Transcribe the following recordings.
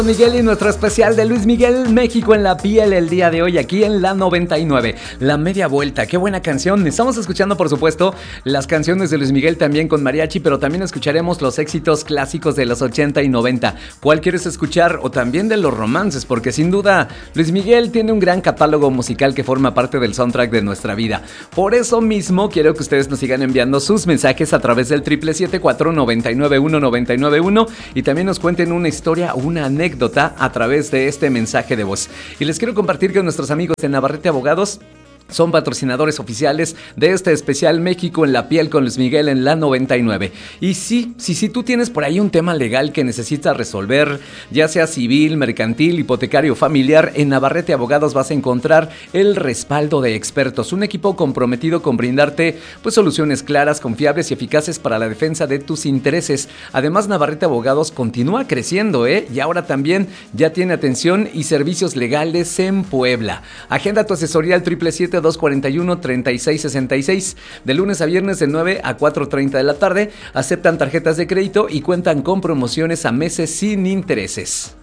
Miguel y nuestro especial de Luis Miguel, México en la piel, el día de hoy aquí en la 99, La Media Vuelta. Qué buena canción. Estamos escuchando, por supuesto, las canciones de Luis Miguel también con mariachi, pero también escucharemos los éxitos clásicos de los 80 y 90. ¿Cuál quieres escuchar? O también de los romances, porque sin duda Luis Miguel tiene un gran catálogo musical que forma parte del soundtrack de nuestra vida. Por eso mismo quiero que ustedes nos sigan enviando sus mensajes a través del 777-499-1991 y también nos cuenten una historia o una anécdota a través de este mensaje de voz. Y les quiero compartir que nuestros amigos de Navarrete Abogados son patrocinadores oficiales de este especial México en la piel con Luis Miguel en la 99. Y sí, tú tienes por ahí un tema legal que necesitas resolver, ya sea civil, mercantil, hipotecario, familiar, en Navarrete Abogados vas a encontrar el respaldo de expertos, un equipo comprometido con brindarte pues soluciones claras, confiables y eficaces para la defensa de tus intereses. Además, Navarrete Abogados continúa creciendo, y ahora también ya tiene atención y servicios legales en Puebla. Agenda tu asesoría al 777-241-3666. De lunes a viernes de 9 a 4:30 de la tarde. Aceptan tarjetas de crédito y cuentan con promociones a meses sin intereses.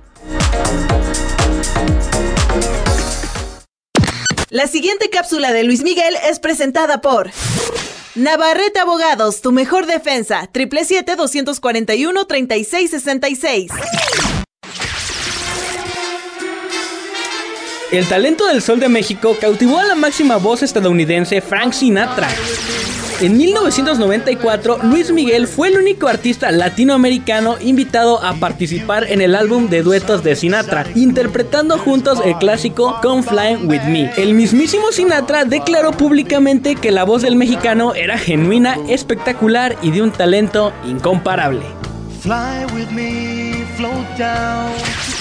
La siguiente cápsula de Luis Miguel es presentada por Navarrete Abogados, tu mejor defensa. 777-241-3666. El talento del Sol de México cautivó a la máxima voz estadounidense Frank Sinatra. En 1994, Luis Miguel fue el único artista latinoamericano invitado a participar en el álbum de duetos de Sinatra, interpretando juntos el clásico Come Fly With Me. El mismísimo Sinatra declaró públicamente que la voz del mexicano era genuina, espectacular y de un talento incomparable. Fly with me, float down.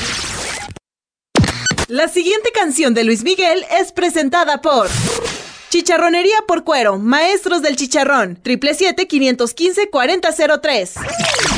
La siguiente canción de Luis Miguel es presentada por Chicharronería por Cuero, Maestros del Chicharrón, 777-515-4003.